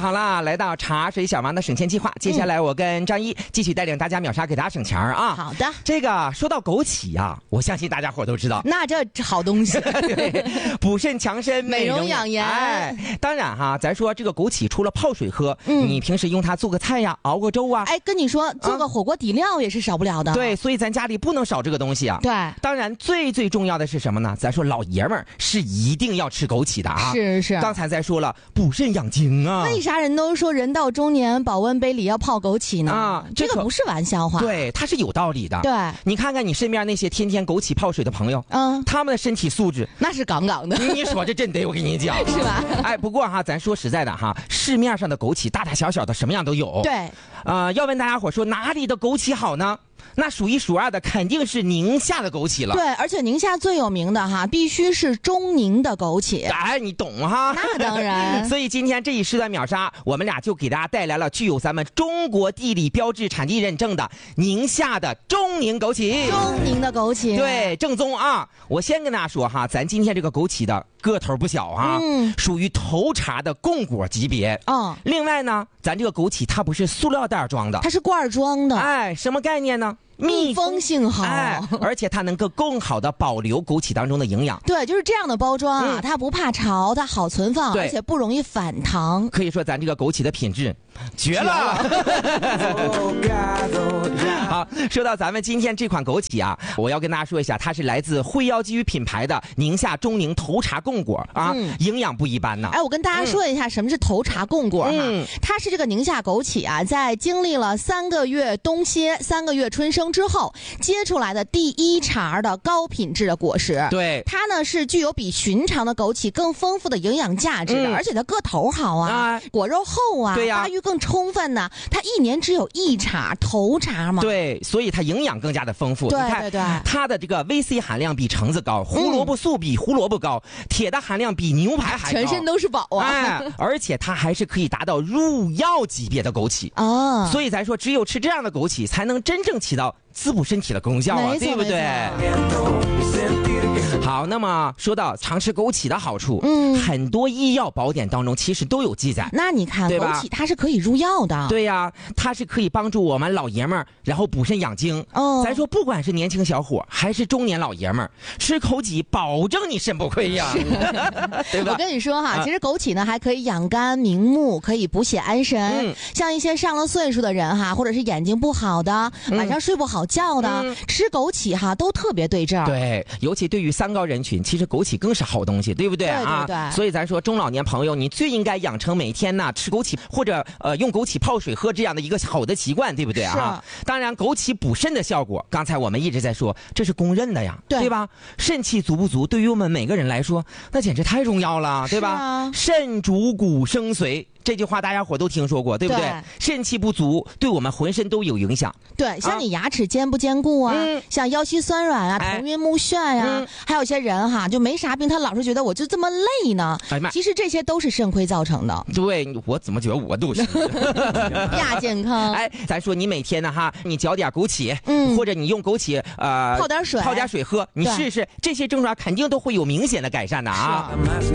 好了，来到茶水小王的省钱计划，接下来我跟张一继续带领大家秒杀，给大家省钱啊。 好的， 这个说到枸杞啊，我相信大家伙都知道， 那这好东西， 对，补肾强身， 美容养颜。 哎，当然哈，咱说这个枸杞除了泡水喝，你平时用它做个菜呀，熬个粥啊， 哎，跟你说，做个火锅底料也是少不了的。 对，所以咱家里不能少这个东西啊。 对， 当然最重要的是什么呢？咱说老爷们儿是一定要吃枸杞的啊。 是。 刚才咱说了补肾养精啊。 为啥人都说人到中年保温杯里要泡枸杞呢？啊，这个不是玩笑话。 对，它是有道理的。 对， 你看看你身边那些天天枸杞泡水的朋友，他们的身体素质那是杠杠的。 你说这真得我跟你讲， 是吧？ 哎，不过哈，咱说实在的哈，市面上的枸杞大大小小的什么样都有。 对， 要问大家伙说哪里的枸杞好呢？那数一数二的肯定是宁夏的枸杞了。 对，而且宁夏最有名的哈，必须是中宁的枸杞。 哎，你懂哈？ 那当然。 所以今天这一时段秒杀，我们俩就给大家带来了具有咱们中国地理标志产地认证的宁夏的中宁枸杞。 中宁的枸杞， 对，正宗啊！我先跟大家说哈，咱今天这个枸杞的个头不小啊，属于头茬的供果级别。另外呢，咱这个枸杞它不是塑料袋装的， 它是罐装的。 哎，什么概念呢？ 密封性好， 而且它能够更好的保留枸杞当中的营养。 对，就是这样的包装啊，它不怕潮，它好存放，而且不容易反糖。 可以说咱这个枸杞的品质绝了。好，说到咱们今天这款枸杞啊，我要跟大家说一下，它是来自惠妖基于品牌的宁夏中宁头茬供果啊，营养不一般呐。 哎，我跟大家说一下什么是头茬供果哈，它是这个宁夏枸杞啊，在经历了3个月冬歇、3个月春生之后结出来的第一茬的高品质的果实。 对， 它呢是具有比寻常的枸杞更丰富的营养价值的，而且它个头好啊，果肉厚啊， 对呀， 发育更充分呢。它一年只有1茬头茬嘛， 对，所以它营养更加的丰富。 对， 它的这个 VC 含量比橙子高，胡萝卜素比胡萝卜高，铁的含量比牛排还高， 全身都是宝啊！ 哎，而且它还是可以达到入药级别的枸杞啊，所以咱说只有吃这样的枸杞，才能真正起到滋补身体的功效啊，对不对？好，那么说到常吃枸杞的好处，很多医药宝典当中其实都有记载。 那你看，枸杞它是可以入药的。 对呀，它是可以帮助我们老爷们儿，然后补肾养精。咱说不管是年轻小伙还是中年老爷们儿，吃枸杞保证你肾不亏呀，对吧？ 我跟你说哈，其实枸杞呢还可以养肝明目，可以补血安神。像一些上了岁数的人哈，或者是眼睛不好的，晚上睡不好觉的，吃枸杞哈都特别对症。 对，尤其对于三高人群，其实枸杞更是好东西，对不对啊？ 对。 所以咱说中老年朋友，你最应该养成每天呢吃枸杞或者用枸杞泡水喝这样的一个好的习惯，对不对啊？当然，枸杞补肾的效果，刚才我们一直在说，这是公认的呀，对吧？肾气足不足，对于我们每个人来说，那简直太重要了，对吧？肾主骨生髓。这句话大家伙都听说过，对不对？肾气不足，对我们浑身都有影响。 对，像你牙齿坚不坚固啊，像腰膝酸软啊、头晕目眩呀，还有些人哈就没啥病，他老是觉得我就这么累呢。其实这些都是肾亏造成的。 对，我怎么觉得我都是亚健康。 哎，咱说你每天呢哈，你嚼点枸杞，或者你用枸杞泡点水喝，你试试，这些症状肯定都会有明显的改善的啊。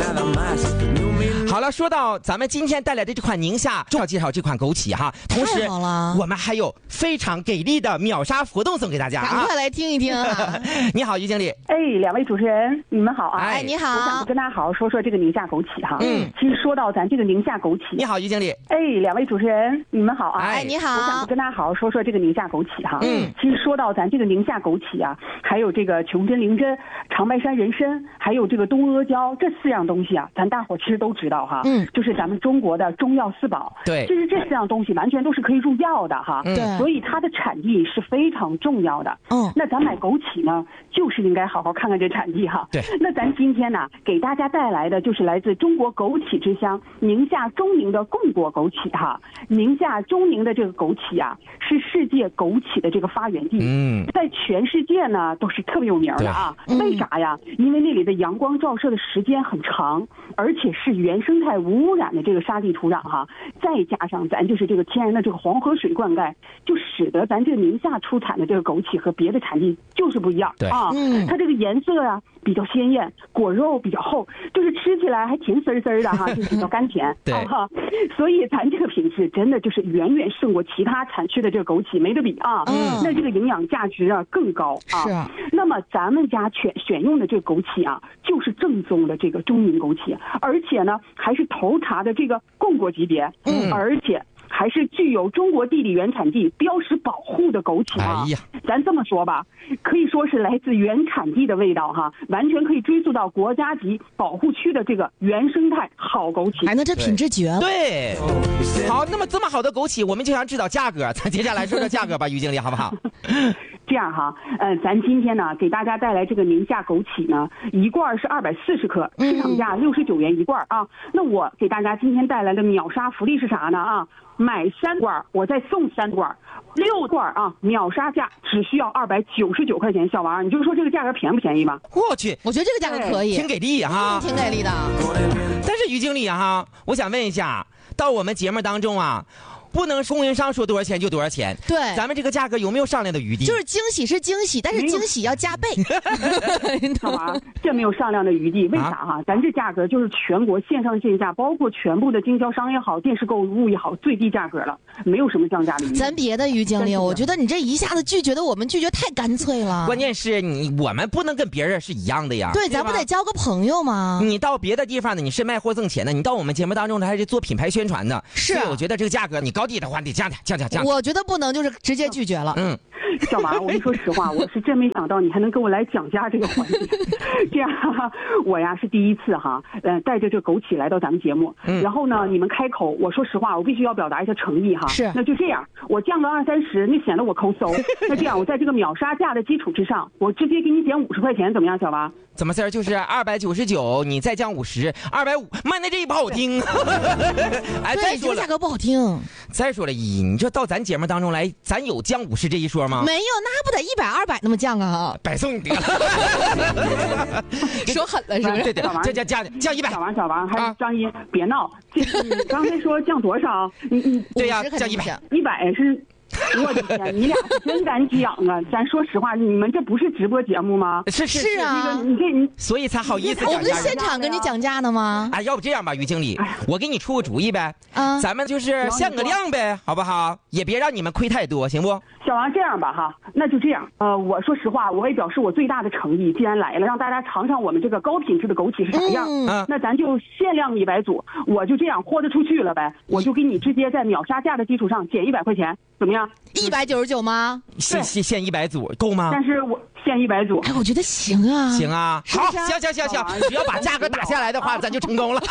好了，说到咱们今天带来的这款宁夏，重要介绍这款枸杞哈，同时我们还有非常给力的秒杀活动送给大家啊， 赶快来听一听啊！ 你好，于经理。 哎，两位主持人，你们好啊！ 哎，你好。 我想跟大家好好说说这个宁夏枸杞哈。其实说到咱这个宁夏枸杞， 你好，于经理。 哎，两位主持人，你们好啊！ 哎，你好。 我想跟大家好好说说这个宁夏枸杞哈。其实说到咱这个宁夏枸杞啊，还有这个琼针、灵针、长白山人参，还有这个东阿胶，这4样东西啊，咱大伙其实都知道哈。就是咱们中国的中药4宝。 对。 其实这4样东西完全都是可以入药的哈。 对。 所以它的产地是非常重要的。那咱买枸杞呢，就是应该好好看看这产地哈。 对。 那咱今天呢，给大家带来的就是来自中国枸杞之乡宁夏中宁的供果枸杞哈。宁夏中宁的这个枸杞啊，是世界枸杞的这个发源地。在全世界呢都是特别有名的啊。为啥呀？因为那里的阳光照射的时间很长，而且是原生态无污染的这个沙地土壤哈，再加上咱就是这个天然的这个黄河水灌溉，就使得咱这个宁夏出产的这个枸杞和别的产地就是不一样。 对啊，它这个颜色啊比较鲜艳，果肉比较厚，就是吃起来还甜丝丝的哈，就是比较甘甜。 对哈，所以咱这个品质真的就是远远胜过其他产区的这个枸杞，没得比啊。那这个营养价值啊更高啊。 是。 那么咱们家选用的这个枸杞啊，就是正宗的这个中宁枸杞，而且呢还是头茬的这个供果级别，而且还是具有中国地理原产地标识保护的枸杞啊！咱这么说吧，可以说是来自原产地的味道哈，完全可以追溯到国家级保护区的这个原生态好枸杞。 哎，那这品质绝了。 对，好，那么这么好的枸杞，我们就想知道价格，咱接下来说说价格吧，于经理好不好？ 这样哈，咱今天呢给大家带来这个宁夏枸杞呢，一罐是240克，市场价69元一罐啊。那我给大家今天带来的秒杀福利是啥呢啊？买3罐我再送3罐，6罐啊，秒杀价只需要299块钱。小王，你就说这个价格便不便宜吧？ 我去， 我觉得这个价格可以， 挺给力哈， 挺给力的。 但是于经理哈，我想问一下，到我们节目当中啊。不能供应商说多少钱就多少钱， 对， 咱们这个价格有没有商量的余地？ 就是惊喜是惊喜，但是惊喜要加倍。 好吧，这没有商量的余地，为啥哈？咱这价格就是全国线上线下，包括全部的经销商也好，电视购物也好，最低价格了，没有什么降价的余地。 咱别的于经理，我觉得你这一下子拒绝的我们拒绝太干脆了。 关键是我们不能跟别人是一样的呀。 对，咱不得交个朋友吗？ 你到别的地方呢，你是卖货挣钱的；你到我们节目当中呢，还是做品牌宣传的。 是， 我觉得这个价格你高低的话得降点。 我觉得不能就是直接拒绝了。 小王，我跟你说实话，我是真没想到你还能跟我来讲价这个环节。这样，我呀是第一次哈，带着这枸杞来到咱们节目。然后呢，你们开口，我说实话，我必须要表达一下诚意哈。 是。 那就这样，我降个20-30，那显得我抠搜。那这样，我在这个秒杀价的基础之上，我直接给你减50块钱，怎么样，小王？ 怎么事儿？就是299，你再降50，250，妈，那这不好听。 哎，再说了，这个价格不好听。 再说了，你这到咱节目当中来，咱有降50这一说吗？ 没有，那不得100、200那么降啊？ 白送你得了。 说狠了是不是？ 对，降100。 小王，还有张一，别闹。你刚才说降多少？你对呀，降 100是。我的天，你俩是真敢讲啊！咱说实话，你们这不是直播节目吗？ 是啊， 你所以才好意思讲价。 我不是现场跟你讲价呢吗？ 哎，要不这样吧，于经理，我给你出个主意呗。咱们就是限个量呗，好不好？也别让你们亏太多，行不？ 小王，这样吧哈，那就这样。我说实话，我也表示我最大的诚意，既然来了，让大家尝尝我们这个高品质的枸杞是啥样。那咱就限量100组，我就这样豁得出去了呗。我就给你直接在秒杀价的基础上减100块钱，怎么样 ？199吗？ 限100组够吗？ 但是我限100组。 哎，我觉得行啊。 行啊，好，行，只要把价格打下来的话，咱就成功了。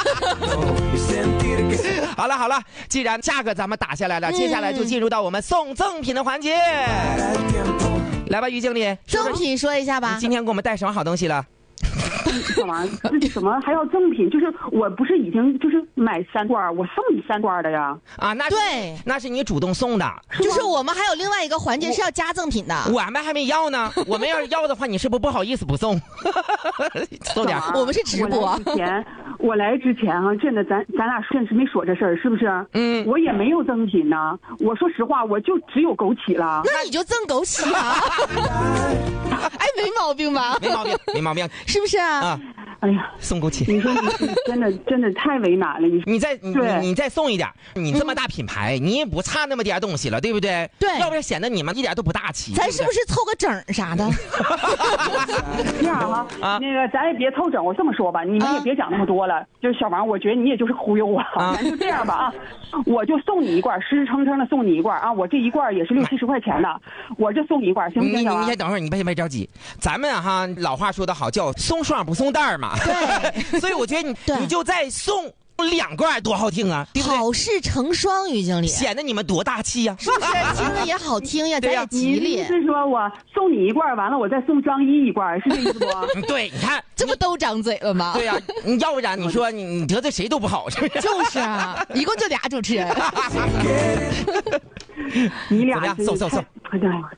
好了，既然价格咱们打下来了，接下来就进入到我们送赠品的环节。来吧，于经理， 赠品说一下吧。 你今天给我们带什么好东西了？ 干嘛？这什么还要赠品？就是我不是已经就是买3罐，我送你3罐的呀？ 啊，那是你主动送的。 就是我们还有另外一个环节是要加赠品的。 我们还没要呢，我们要是要的话，你是不好意思不送？送点。 我们是直播。 我来之前啊，真的咱俩甚至没说这事儿，是不是？我也没有赠品呢。我说实话，我就只有枸杞了。 那你就赠枸杞啊？哎，没毛病吧？ 没毛病， 是不是啊？ 哎呀， 送枸杞， 你说你真的太为难了。 你再送一点，你这么大品牌，你也不差那么点东西了，对不对？ 对， 要不然显得你们一点都不大气。 咱是不是凑个整啥的？ 这样哈，那个咱也别凑整。我这么说吧，你们也别讲那么多了。就是小王，我觉得你也就是忽悠我。咱就这样吧啊，我就送你一罐，实实诚诚的送你一罐啊。我这一罐也是60-70块钱的，我这送你一罐，行不行？ 你先等会儿，你别着急。咱们哈老话说得好，叫送双不送袋嘛。 对， 所以我觉得你就再送2罐多好听啊，对不对？ 好事成双，于经理， 显得你们多大气呀， 是不是？听着也好听呀，咱也吉利。 是说我送你一罐，完了我再送张一罐，是这意思不？ 对，你看这不都张嘴了吗？ 对呀，要不然你说你得罪谁都不好，是不是？ 就是啊，一共就俩主持人。 你俩送。 这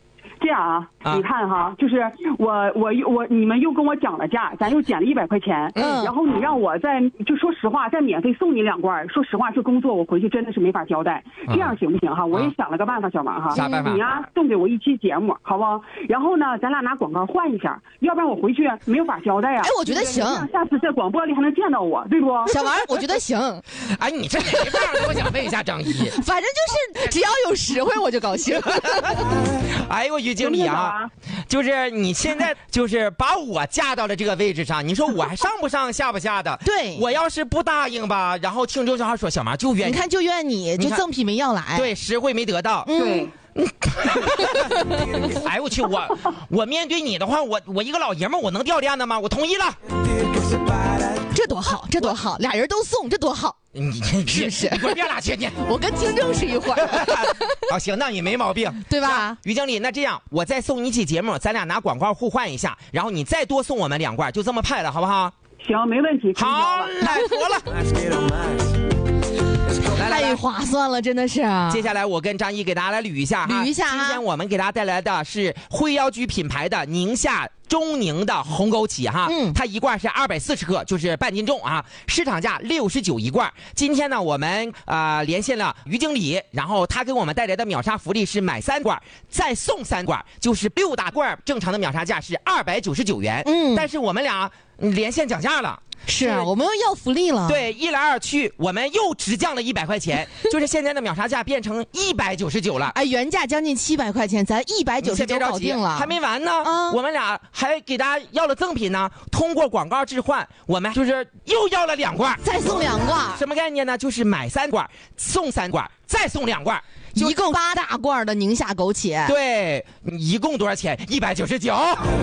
样啊，你看哈，就是你们又跟我讲了价，咱又减了100块钱，然后你让我就说实话再免费送你2罐，说实话这工作我回去真的是没法交代，这样行不行哈？我也想了个办法，小王哈， 啥办法？ 你呀送给我一期节目，好不好？然后呢，咱俩拿广告换一下，要不然我回去没有法交代呀。 哎，我觉得行， 下次在广播里还能见到我，对不？ 小王，我觉得行。 哎，你这没办法，我想问一下张一， 反正就是只要有实惠我就高兴。 哎呦，于经理啊，就是你现在就是把我架到了这个位置上，你说我还上不上下不下的？ 对， 我要是不答应吧，然后听周小孩说小马就怨你看就怨你，这赠品没要来， 对，实惠没得到， 对。 哎我去，我面对你的话，我一个老爷们我能掉链子吗？我同意了。 这多好，这多好，俩人都送，这多好。 你是不是？ 你别拉去你。 我跟听众是一会儿。 好，行，那你没毛病， 对吧？ 于经理，那这样我再送你一期节目，咱俩拿广告互换一下，然后你再多送我们2罐，就这么派了，好不好？ 行，没问题。 好嘞，妥了。 太划算了，真的是。 接下来我跟张一给大家来捋一下哈。今天我们给大家带来的是辉耀居品牌的宁夏中宁的红枸杞哈，它一罐是240克，就是半斤重啊，市场价69一罐。今天呢，我们连线了于经理，然后他给我们带来的秒杀福利是买3罐再送3罐，就是6大罐，正常的秒杀价是299元。但是我们俩连线讲价了。 是我们又要福利了， 对，一来二去，我们又直降了100块钱，就是现在的秒杀价变成199了。 哎，原价将近700块钱，咱199搞定了， 还没完呢。我们俩还给大家要了赠品呢，通过广告置换，我们就是又要了2罐， 再送2罐。 什么概念呢？就是买3罐送3罐，再送2罐。 一共8大罐的宁夏枸杞。 对，一共多少钱？199。